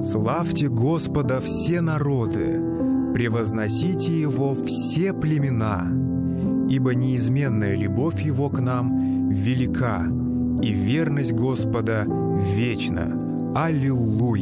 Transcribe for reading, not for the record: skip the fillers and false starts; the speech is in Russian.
Славьте Господа все народы, превозносите Его все племена, ибо неизменная любовь Его к нам велика, и верность Господа вечна. Аллилуйя!